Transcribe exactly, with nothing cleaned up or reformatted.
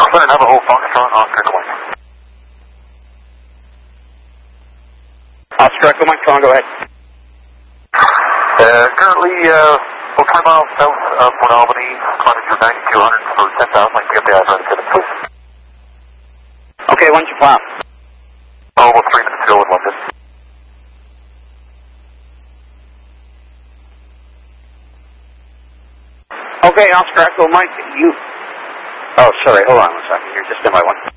Clear Navajo Foxtrot, Oscar Echo Mike. Oscar Echo Mike, come on, go ahead. Uh, currently, uh, well, twenty miles south of Port Albany, climbing through ninety-two hundred for ten thousand. I can get the eyes right to please. Okay, when's your plan? Oh, about three minutes ago in London. Okay, Oscar Echo Mike, you... Oh, sorry, hold on one second, you're just in my one.